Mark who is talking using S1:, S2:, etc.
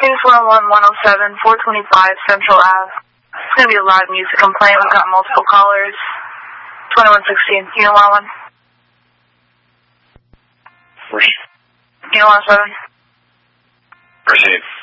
S1: Case 101-107, 425 Central Ave. It's going to be a loud music complaint. We've got multiple callers. 2116, Unit 101.
S2: Proceed.
S1: Unit 107.
S2: Proceed.